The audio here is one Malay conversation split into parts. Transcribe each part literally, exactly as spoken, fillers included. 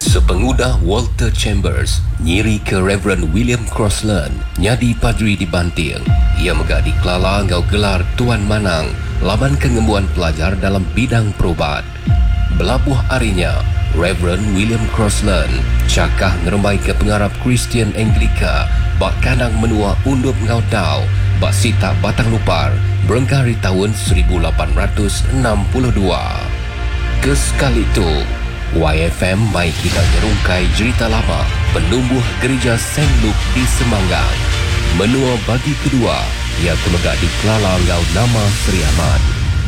Sepengudah Walter Chambers nyiri ke Reverend William Crossland nyadi padri di Banting. Ia megah di Kelala ngau gelar Tuan Manang laban kengembuan pelajar dalam bidang perubat. Belabuh arinya, Reverend William Crossland cakah ngerembai ke pengarap Kristian Anglika bak kanang menua undup ngau tau bak sita batang lupar berengkari tahun seribu lapan ratus enam puluh dua. Kesekali itu, Y F M mai kita nyerungkai cerita lama penumbuh gereja Saint Luke di Semanggang. Menua bagi kedua, ia kemegak di Kelala ngau nama Seri Ahmad.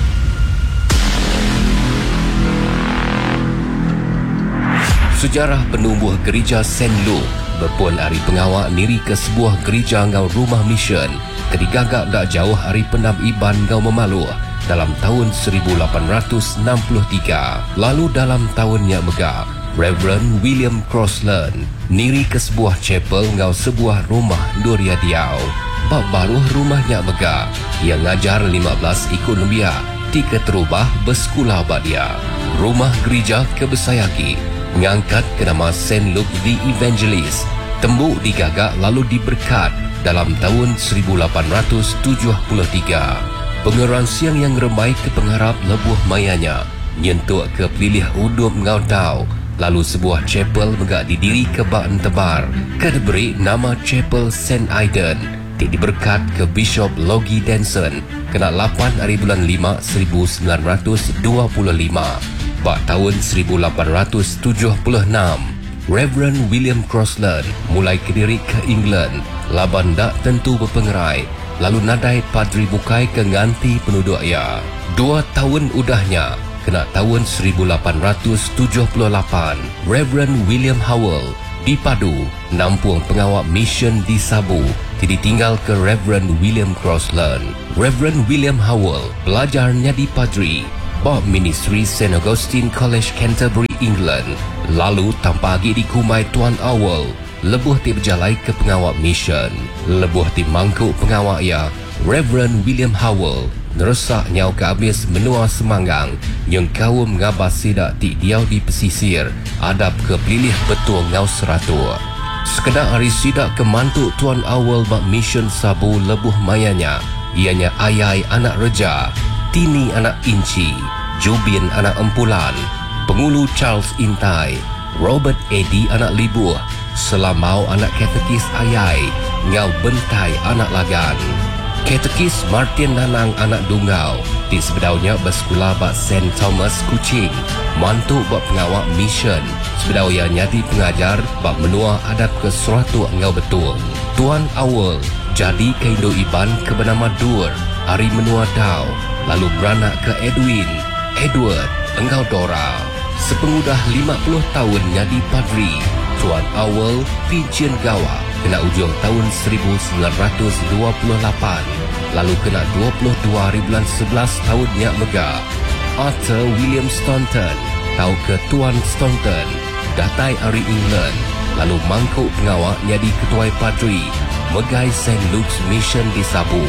Sejarah penumbuh gereja Saint Luke berpun hari pengawak niri ke sebuah gereja ngau rumah mission kedigagak dak jauh hari pendam Iban ngau Memaluh dalam tahun seribu lapan ratus enam puluh tiga. Lalu dalam tahunnya megah, Reverend William Crossland niri ke sebuah chapel ngau sebuah rumah Duria Diau. Bak baruh rumahnya megah, ia ngajar lima belas ikut lembia tiga terubah bersekolah bak dia. Rumah gereja kebesayaki mengangkat ke nama Saint Luke the Evangelist. Tembuk digagak lalu diberkat dalam tahun seribu lapan ratus tujuh puluh tiga. Pengeran siang yang remai ke pengharap lebuh mayanya nyentuk ke pilih udup ngau tau. Lalu sebuah chapel megak didiri ke bak tebar ke diberi nama Chapel Saint Aidan. Ti diberkat ke Bishop Logie Denson kena lapan hari bulan lima seribu sembilan ratus dua puluh lima. Bak tahun seribu lapan ratus tujuh puluh enam, Reverend William Crossland mulai kediri ke England laban dak tentu berpengerai. Lalu nadai padri bukai ke nganti penduduk ia. Dua tahun udahnya, kena tahun seribu lapan ratus tujuh puluh lapan, Reverend William Howell dipadu nampung pengawak mission di Sabu. Jadi tinggal ke Reverend William Crossland. Reverend William Howell belajar nyadi padri bab ministry Saint Augustine College Canterbury, England. Lalu tanpa lagi dikumai Tuan Howell, lebuh ti berjalai ke pengawak mission. Lebuh ti mangkuk pengawak ia, Reverend William Howell neresak nyau ke habis menua Semanggang yang kaum ngabas sidak ti diau di pesisir adab ke pilih betul ngau seratua. Sekedar hari sidak ke mantuk Tuan Howell bak mission Sabu lebuh mayanya, ianya Ayai anak Reja, Tini anak Inci, Jubin anak Empulan, Pengulu Charles Intai, Robert Eddy anak Libuh, Selamau anak Katekis Ayai, ngau Bentai anak Lagan, Katekis Martin Nanang anak Dungau, di sebedaunya bersekolah bak Saint Thomas Kuching, mantuk bak pengawak mission, sebedau ia nyadi pengajar bak menua adab ke suatu ngau betul. Tuan Awal jadi ke Indo Iban ke bernama Dur, hari menua Dau, lalu beranak ke Edwin, Edward, engkau Dora. Sepengudah lima puluh tahun nyadi padri, Tuan Awal Pincian Gawa kena ujung tahun seribu sembilan ratus dua puluh lapan. Lalu kena dua puluh dua hari bulan sebelas tahunnya megah. Arthur William Staunton tahu ke Tuan Staunton datai hari England. Lalu mangkuk pengawak nyadi ketua padri megai Saint Luke's Mission di Sabu.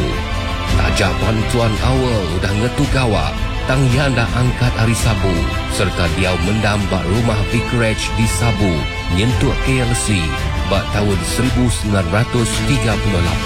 Tajapan Tuan Awal udah ngetu gawa tang yanda angkat hari Sabu serta dia mendam bak rumah Vicarage di Sabu nyentuk K L C bak tahun seribu sembilan ratus tiga puluh lapan.